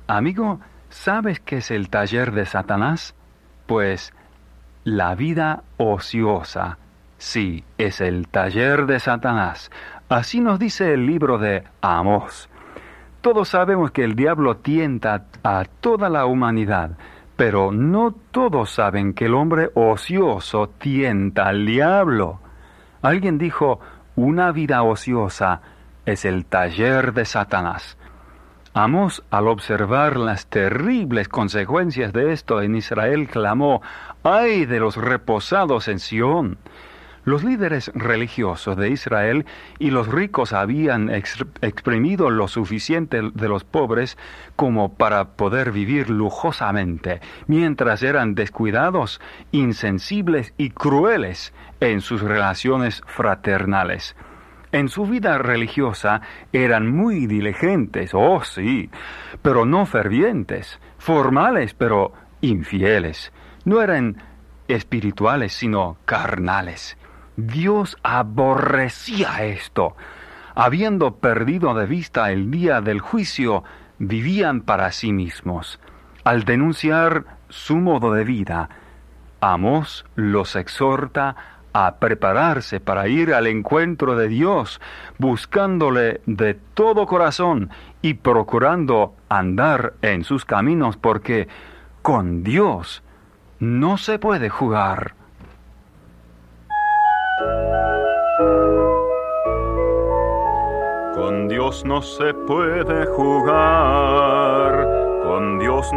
Amigo, ¿sabes qué es el taller de Satanás? Pues la vida ociosa. Sí, es el taller de Satanás. Así nos dice el libro de Amós. Todos sabemos que el diablo tienta a toda la humanidad, pero no todos saben que el hombre ocioso tienta al diablo. Alguien dijo, una vida ociosa es el taller de Satanás. Amós, al observar las terribles consecuencias de esto en Israel, clamó, ¡ay de los reposados en Sión! Los líderes religiosos de Israel y los ricos habían exprimido lo suficiente de los pobres como para poder vivir lujosamente, mientras eran descuidados, insensibles y crueles en sus relaciones fraternales. En su vida religiosa eran muy diligentes, oh sí, pero no fervientes, formales, pero infieles. No eran espirituales, sino carnales. Dios aborrecía esto. Habiendo perdido de vista el día del juicio, vivían para sí mismos. Al denunciar su modo de vida, Amós los exhorta a prepararse para ir al encuentro de Dios, buscándole de todo corazón y procurando andar en sus caminos, porque con Dios no se puede jugar. Con Dios no se puede jugar, con Dios